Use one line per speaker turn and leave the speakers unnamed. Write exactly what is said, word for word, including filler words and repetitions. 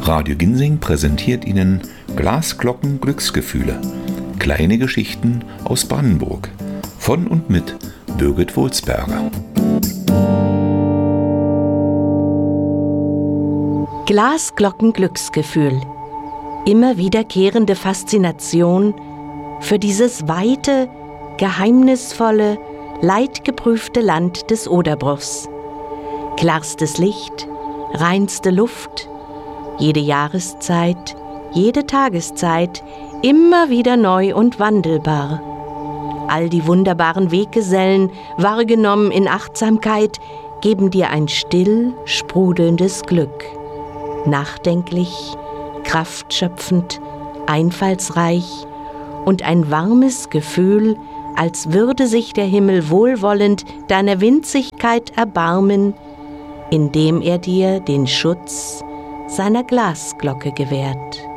Radio Ginsing präsentiert Ihnen Glasglocken Glücksgefühle. Kleine Geschichten aus Brandenburg. Von und mit Birgit Wulsberger.
Glasglocken Glücksgefühl. Immer wiederkehrende Faszination für dieses weite, geheimnisvolle, leidgeprüfte Land des Oderbruchs. Klarstes Licht, reinste Luft, jede Jahreszeit, jede Tageszeit, immer wieder neu und wandelbar. All die wunderbaren Weggesellen, wahrgenommen in Achtsamkeit, geben dir ein still sprudelndes Glück. Nachdenklich, kraftschöpfend, einfallsreich und ein warmes Gefühl, als würde sich der Himmel wohlwollend deiner Winzigkeit erbarmen, indem er dir den Schutz seiner Glasglocke gewährt.